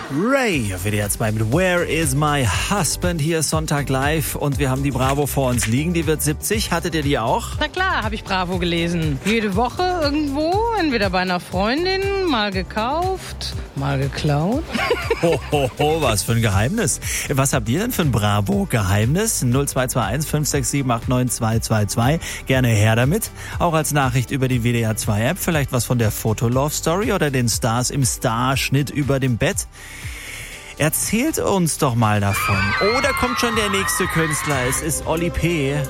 Ray, WDR 2 mit Where is my husband? Hier ist Sonntag live und wir haben die Bravo vor uns liegen. Die wird 70. Hattet ihr die auch? Na klar, habe ich Bravo gelesen. Jede Woche irgendwo, entweder bei einer Freundin, mal gekauft, mal geklaut. Ho, was für ein Geheimnis. Was habt ihr denn für ein Bravo-Geheimnis? 0221 567 89222. Gerne her damit. Auch als Nachricht über die WDR 2 App. Vielleicht was von der Fotolove-Story oder den Stars im Starschnitt über dem Bett. Erzählt uns doch mal davon. Oh, da kommt schon der nächste Künstler. Es ist Oli P.